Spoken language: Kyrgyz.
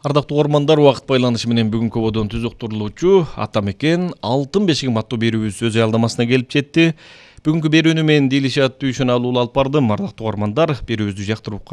Ардактуу угармандар, убакыт байланышы менен бүгүнкү ободон түзүктүрүлүүчү Атамекен алтын бешигим аттуу берүүбүз өз аялдамасына келип жетти. Бүгүнкү берүүнү мен Дилишат Дүйшөн алып бардым. Ардактуу угармандар, берүүбүздү жактырып